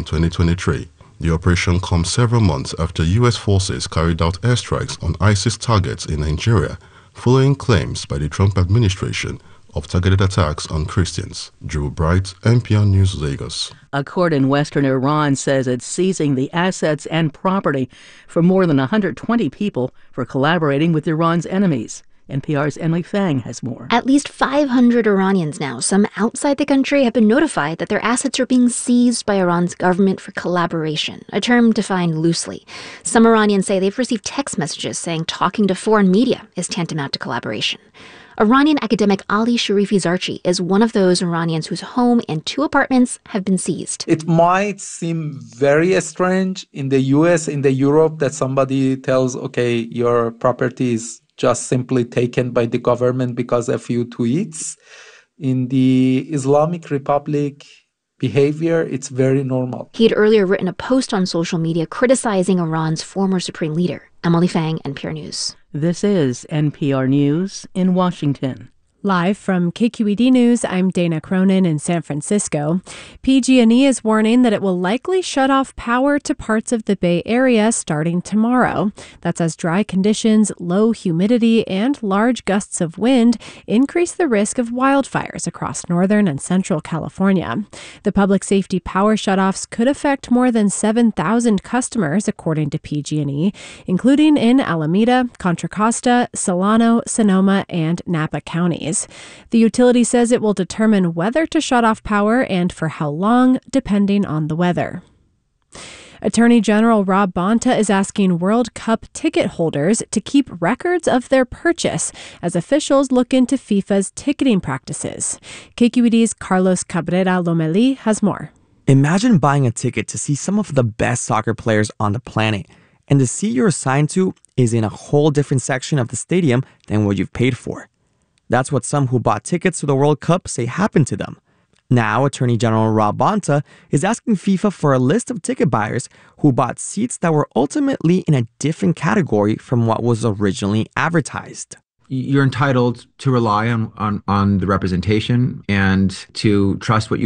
in 2023. The operation comes several months after U.S. forces carried out airstrikes on ISIS targets in Nigeria, following claims by the Trump administration of targeted attacks on Christians. Drew Bright, NPR News, Lagos. A court in western Iran says it's seizing the assets and property for more than 120 people for collaborating with Iran's enemies. NPR's Emily Fang has more. At least 500 Iranians now, some outside the country, have been notified that their assets are being seized by Iran's government for collaboration, a term defined loosely. Some Iranians say they've received text messages saying talking to foreign media is tantamount to collaboration. Iranian academic Ali Sharifi Zarchi is one of those Iranians whose home and 2 apartments have been seized. It might seem very strange in the US, in the Europe, that somebody tells, okay, your property is just simply taken by the government because a few tweets. In the Islamic Republic, behavior, it's very normal. He had earlier written a post on social media criticizing Iran's former supreme leader. Emily Fang, NPR News. This is NPR News in Washington. Live from KQED News, I'm Dana Cronin in San Francisco. PG&E is warning that it will likely shut off power to parts of the Bay Area starting tomorrow. That's as dry conditions, low humidity, and large gusts of wind increase the risk of wildfires across northern and central California. The public safety power shutoffs could affect more than 7,000 customers, according to PG&E, including in Alameda, Contra Costa, Solano, Sonoma, and Napa counties. The utility says it will determine whether to shut off power and for how long, depending on the weather. Attorney General Rob Bonta is asking World Cup ticket holders to keep records of their purchase as officials look into FIFA's ticketing practices. KQED's Carlos Cabrera Lomeli has more. Imagine buying a ticket to see some of the best soccer players on the planet, and the seat you're assigned to is in a whole different section of the stadium than what you've paid for. That's what some who bought tickets to the World Cup say happened to them. Now, Attorney General Rob Bonta is asking FIFA for a list of ticket buyers who bought seats that were ultimately in a different category from what was originally advertised. You're entitled to rely on the representation and to trust what you